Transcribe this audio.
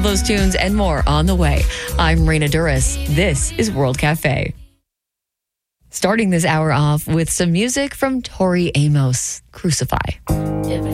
All those tunes and more on the way. I'm Raina Duras. This is World Cafe. Starting this hour off with some music from Tori Amos, Crucify.